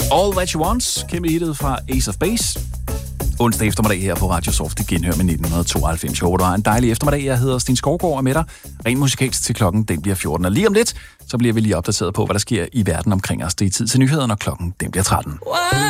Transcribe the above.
All That You Want, kæmpe hittet fra Ace of Base. Onsdag eftermiddag her på Radio Soft, det genhør med 1992. Jeg håber, du har en dejlig eftermiddag. Jeg hedder Sten Skovgaard og er med dig rent musikalsk til klokken. Den bliver 14. Og lige om lidt, så bliver vi lige opdateret på, hvad der sker i verden omkring os. Det er tid til nyhederne, og klokken den bliver 13.